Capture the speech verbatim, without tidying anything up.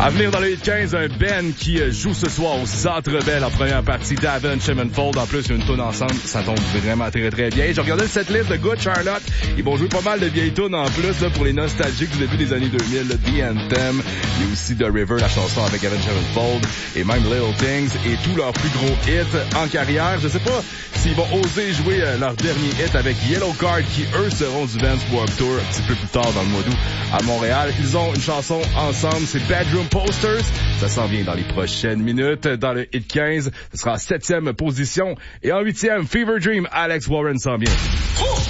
À venir dans le hit quinze, un Ben qui joue ce soir au Centre Bell en première partie d'Avon Shemenfold. En plus, il y a une toune ensemble. Ça tombe vraiment très très bien. J'ai regardé le setlist de Good Charlotte. Ils vont jouer pas mal de vieilles tunes en plus là, pour les nostalgiques du début des années deux mille. Là, The Anthem. Il y a aussi The River, la chanson avec Avon Shemenfold. Et même Little Things. Et tous leurs plus gros hits en carrière. Je sais pas s'ils vont oser jouer euh, leur dernier hit avec Yellow Card qui, eux, seront du Vans Warped Tour un petit peu plus tard dans le mois d'août à Montréal. Ils ont une chanson ensemble. C'est Bedroom Posters. Ça s'en vient dans les prochaines minutes. Dans le hit quinze, ce sera en septième position. Et en huitième, Fever Dream, Alex Warren s'en vient.